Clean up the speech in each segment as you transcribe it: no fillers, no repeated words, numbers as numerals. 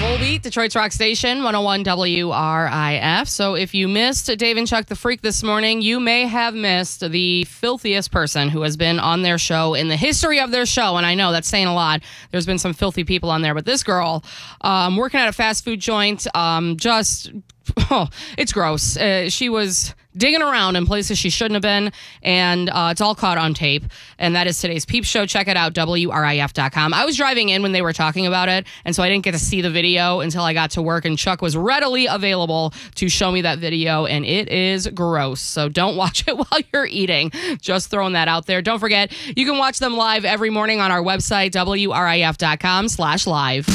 Full Beat, Detroit's Rock Station, 101 WRIF. So if you missed Dave and Chuck the Freak this morning, you may have missed the filthiest person who has been on their show in the history of their show. And I know that's saying a lot. There's been some filthy people on there. But this girl, working at a fast food joint, it's gross. She was digging around in places she shouldn't have been, and it's all caught on tape. And that is today's Peep Show. Check it out, WRIF.com. I was driving in when they were talking about it, and so I didn't get to see the video until I got to work, and Chuck was readily available to show me that video, and it is gross. So don't watch it while you're eating. Just throwing that out there. Don't forget, you can watch them live every morning on our website, WRIF.com/live.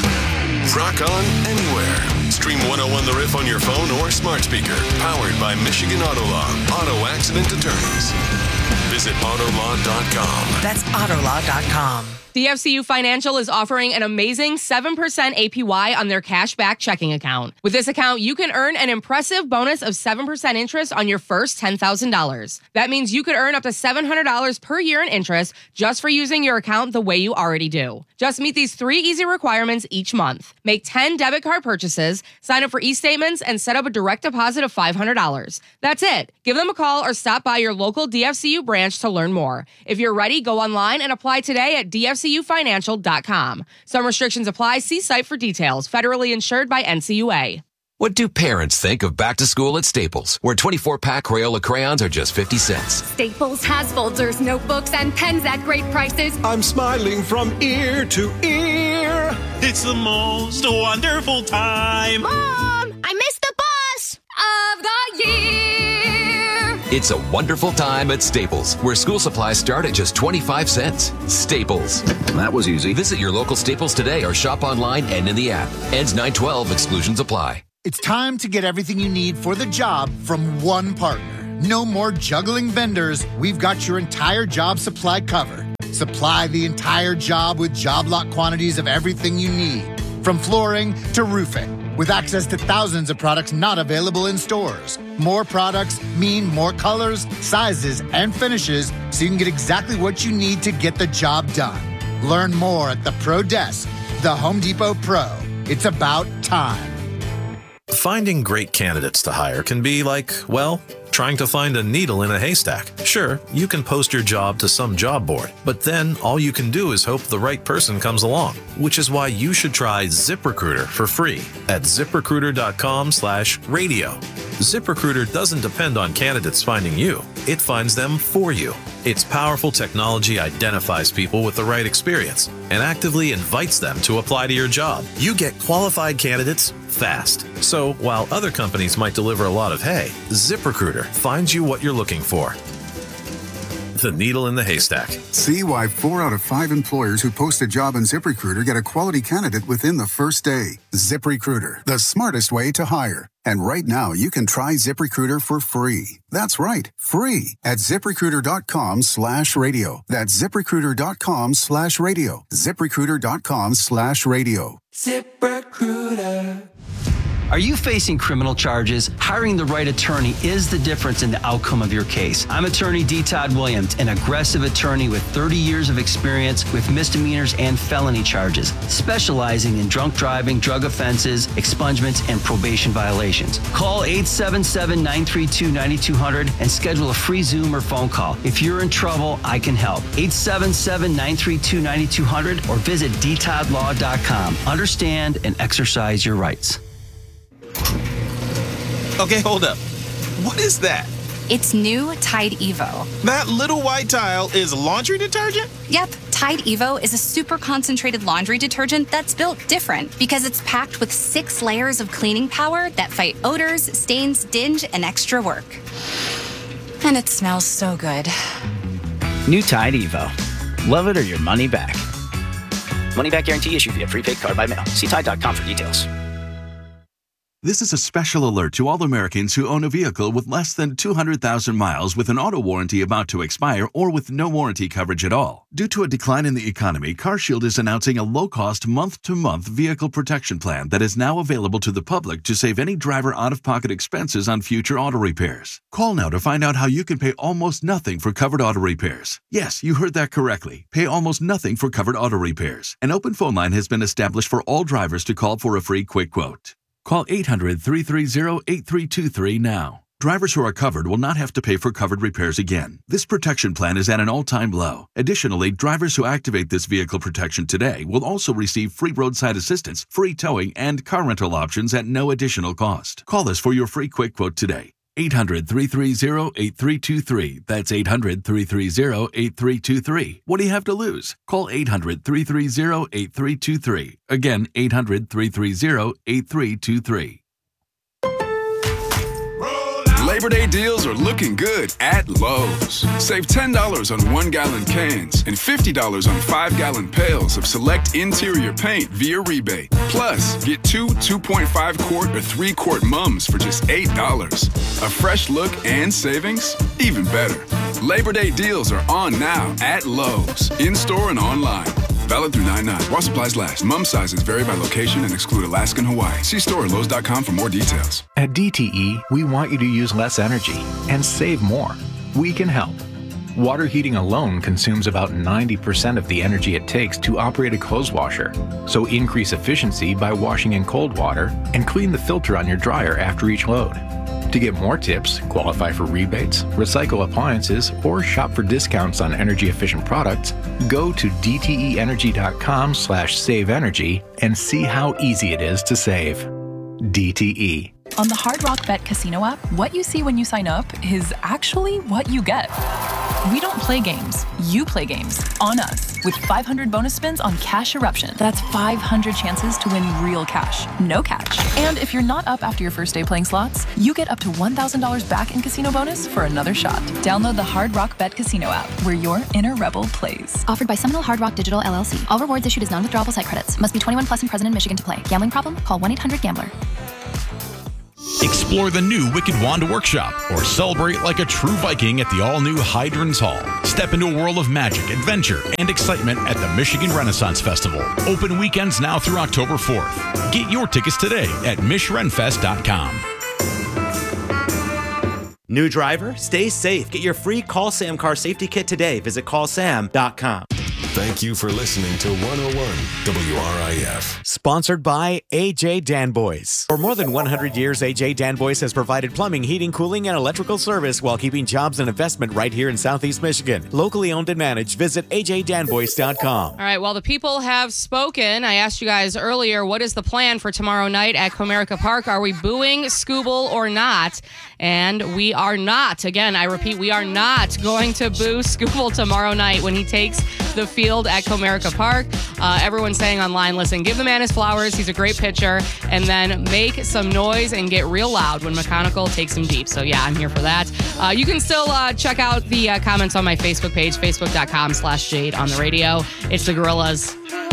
Rock on anywhere. Stream 101 The Riff on your phone or smart speaker. Powered by Michigan Auto Law. Auto accident attorneys. Visit Autolaw.com. That's Autolaw.com. DFCU Financial is offering an amazing 7% APY on their cashback checking account. With this account, you can earn an impressive bonus of 7% interest on your first $10,000. That means you could earn up to $700 per year in interest just for using your account the way you already do. Just meet these 3 easy requirements each month. Make 10 debit card purchases, sign up for e-statements, and set up a direct deposit of $500. That's it. Give them a call or stop by your local DFCU branch to learn more. If you're ready, go online and apply today at DFCUfinancial.com. Some restrictions apply. See site for details. Federally insured by NCUA. What do parents think of back to school at Staples, where 24-pack Crayola crayons are just 50 cents? Staples has folders, notebooks, and pens at great prices. I'm smiling from ear to ear. It's the most wonderful time. Mom, I missed the bus of the year. It's a wonderful time at Staples, where school supplies start at just 25 cents. Staples. That was easy. Visit your local Staples today or shop online and in the app. Ends 9/12. Exclusions apply. It's time to get everything you need for the job from one partner. No more juggling vendors. We've got your entire job supply covered. Supply the entire job with job lot quantities of everything you need, from flooring to roofing, with access to thousands of products not available in stores. More products mean more colors, sizes, and finishes, so you can get exactly what you need to get the job done. Learn more at the Pro Desk, the Home Depot Pro. It's about time. Finding great candidates to hire can be like, well, trying to find a needle in a haystack. Sure, you can post your job to some job board, but then all you can do is hope the right person comes along, which is why you should try ZipRecruiter for free at ZipRecruiter.com/radio. ZipRecruiter doesn't depend on candidates finding you. It finds them for you. Its powerful technology identifies people with the right experience and actively invites them to apply to your job. You get qualified candidates fast. So while other companies might deliver a lot of hay, ZipRecruiter finds you what you're looking for. The needle in the haystack. See why 4 out of 5 employers who post a job on ZipRecruiter get a quality candidate within the first day. ZipRecruiter, the smartest way to hire. And right now, you can try ZipRecruiter for free. That's right, free at ZipRecruiter.com/radio. That's ZipRecruiter.com/radio. ZipRecruiter.com/radio. ZipRecruiter. Are you facing criminal charges? Hiring the right attorney is the difference in the outcome of your case. I'm attorney D. Todd Williams, an aggressive attorney with 30 years of experience with misdemeanors and felony charges, specializing in drunk driving, drug offenses, expungements, and probation violations. Call 877-932-9200 and schedule a free Zoom or phone call. If you're in trouble, I can help. 877-932-9200 or visit dtoddlaw.com. Understand and exercise your rights. Okay, hold up. What is that? It's new Tide Evo. That little white tile is laundry detergent? Yep, Tide Evo is a super concentrated laundry detergent that's built different because it's packed with 6 layers of cleaning power that fight odors, stains, dinge, and extra work. And it smells so good. New Tide Evo. Love it or your money back. Money back guarantee issued via prepaid card by mail. See Tide.com for details. This is a special alert to all Americans who own a vehicle with less than 200,000 miles with an auto warranty about to expire or with no warranty coverage at all. Due to a decline in the economy, CarShield is announcing a low-cost month-to-month vehicle protection plan that is now available to the public to save any driver out-of-pocket expenses on future auto repairs. Call now to find out how you can pay almost nothing for covered auto repairs. Yes, you heard that correctly. Pay almost nothing for covered auto repairs. An open phone line has been established for all drivers to call for a free quick quote. Call 800-330-8323 now. Drivers who are covered will not have to pay for covered repairs again. This protection plan is at an all-time low. Additionally, drivers who activate this vehicle protection today will also receive free roadside assistance, free towing, and car rental options at no additional cost. Call us for your free quick quote today. 800-330-8323. That's 800-330-8323. What do you have to lose? Call 800-330-8323. Again, 800-330-8323. Labor Day deals are looking good at Lowe's. Save $10 on 1-gallon cans and $50 on 5-gallon pails of select interior paint via rebate. Plus, get 2 2.5-quart or 3-quart mums for just $8. A fresh look and savings? Even better. Labor Day deals are on now at Lowe's, in-store and online. Valid through 9/9. While supplies last. Mum sizes vary by location and exclude Alaska and Hawaii. See store at Lowe's.com for more details. At DTE, we want you to use less energy and save more. We can help. Water heating alone consumes about 90% of the energy it takes to operate a clothes washer. So increase efficiency by washing in cold water and clean the filter on your dryer after each load. To get more tips, qualify for rebates, recycle appliances, or shop for discounts on energy-efficient products, go to dteenergy.com/saveenergy and see how easy it is to save. DTE. On the Hard Rock Bet Casino app, what you see when you sign up is actually what you get. We don't play games. You play games on us with 500 bonus spins on Cash Eruption. That's 500 chances to win real cash, no catch. And if you're not up after your first day playing slots, you get up to $1,000 back in casino bonus for another shot. Download the Hard Rock Bet Casino app, where your inner rebel plays. Offered by Seminole Hard Rock Digital LLC. All rewards issued as non-withdrawable site credits. Must be 21 plus and present in Michigan to play. Gambling problem? Call 1-800-GAMBLER. Explore the new Wicked Wand Workshop or celebrate like a true Viking at the all-new Hydrons Hall. Step into a world of magic, adventure, and excitement at the Michigan Renaissance Festival. Open weekends now through October 4th. Get your tickets today at MishRenFest.com. New driver? Stay safe. Get your free Call Sam car safety kit today. Visit callsam.com. Thank you for listening to 101 WRIF. Sponsored by AJ Danboys. For more than 100 years, AJ Danboys has provided plumbing, heating, cooling, and electrical service while keeping jobs and investment right here in Southeast Michigan. Locally owned and managed. Visit ajdanboys.com. All right, well, the people have spoken. I asked you guys earlier, what is the plan for tomorrow night at Comerica Park? Are we booing Skubal or not? And we are not. Again, I repeat, we are not going to boo Skubal tomorrow night when he takes the field at Comerica Park. Everyone's saying online, listen, give the man his flowers. He's a great pitcher. And then make some noise and get real loud when McConnell takes him deep. So, yeah, I'm here for that. You can still check out the comments on my Facebook page, facebook.com/Jade on the radio. It's the Gorillas.